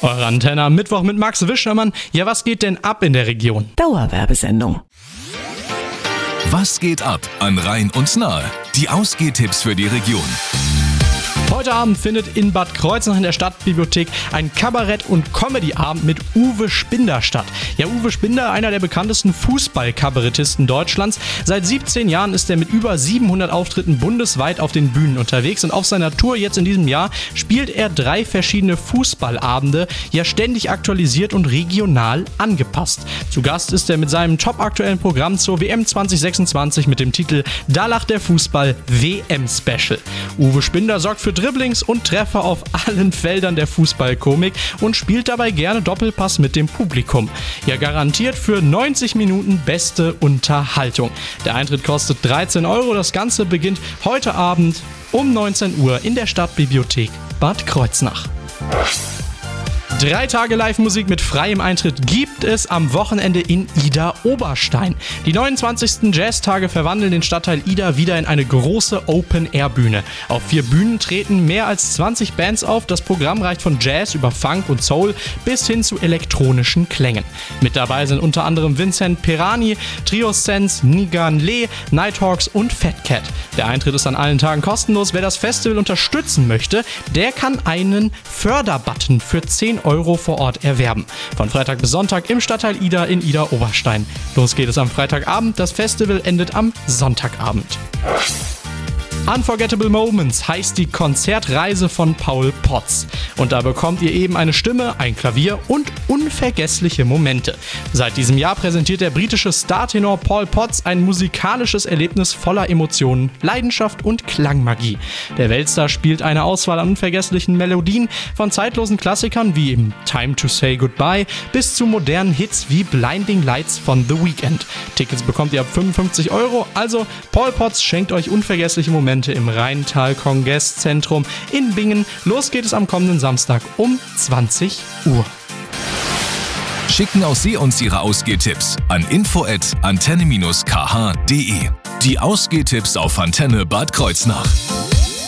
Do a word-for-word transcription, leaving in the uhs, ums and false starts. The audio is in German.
Eure Antenne am Mittwoch mit Max Wischermann. Ja, was geht denn ab in der Region? Dauerwerbesendung. Was geht ab an Rhein und Nahe? Die Ausgehtipps für die Region. Heute Abend findet in Bad Kreuznach in der Stadtbibliothek ein Kabarett- und Comedy-Abend mit Uwe Spinder statt. Ja, Uwe Spinder, einer der bekanntesten Fußball-Kabarettisten Deutschlands. Seit siebzehn Jahren ist er mit über siebenhundert Auftritten bundesweit auf den Bühnen unterwegs und auf seiner Tour jetzt in diesem Jahr spielt er drei verschiedene Fußballabende, ja ständig aktualisiert und regional angepasst. Zu Gast ist er mit seinem topaktuellen Programm zur W M zwanzig sechsundzwanzig mit dem Titel Da lacht der Fußball W M-Special. Uwe Spinder sorgt für Dribblings und Treffer auf allen Feldern der Fußballkomik und spielt dabei gerne Doppelpass mit dem Publikum. Ja, garantiert für neunzig Minuten beste Unterhaltung. Der Eintritt kostet dreizehn Euro. Das Ganze beginnt heute Abend um neunzehn Uhr in der Stadtbibliothek Bad Kreuznach. Drei Tage Live-Musik mit freiem Eintritt gibt es am Wochenende in Idar-Oberstein. Die neunundzwanzigsten Jazztage verwandeln den Stadtteil Idar wieder in eine große Open-Air-Bühne. Auf vier Bühnen treten mehr als zwanzig Bands auf. Das Programm reicht von Jazz über Funk und Soul bis hin zu elektronischen Klängen. Mit dabei sind unter anderem Vincent Perani, Trio Sense, Nigan Lee, Nighthawks und Fat Cat. Der Eintritt ist an allen Tagen kostenlos. Wer das Festival unterstützen möchte, der kann einen Förderbutton für zehn Euro vor Ort erwerben. Von Freitag bis Sonntag im Stadtteil Idar in Idar-Oberstein. Los geht es am Freitagabend, das Festival endet am Sonntagabend. Unforgettable Moments heißt die Konzertreise von Paul Potts. Und da bekommt ihr eben eine Stimme, ein Klavier und unvergessliche Momente. Seit diesem Jahr präsentiert der britische Startenor Paul Potts ein musikalisches Erlebnis voller Emotionen, Leidenschaft und Klangmagie. Der Weltstar spielt eine Auswahl an unvergesslichen Melodien von zeitlosen Klassikern wie im Time to Say Goodbye bis zu modernen Hits wie Blinding Lights von The Weeknd. Tickets bekommt ihr ab fünfundfünfzig Euro, also Paul Potts schenkt euch unvergessliche Momente im Rheintal-Kongresszentrum in Bingen. Los geht es am kommenden Samstag um zwanzig Uhr. Schicken auch Sie uns Ihre Ausgehtipps an info at antenne dash k h punkt d e. Die Ausgehtipps auf Antenne Bad Kreuznach.